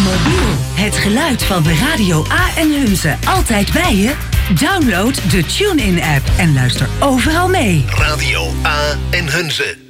Mobiel, het geluid van de Radio A en Hunze altijd bij je? Download de TuneIn-app en luister overal mee. Radio A en Hunze.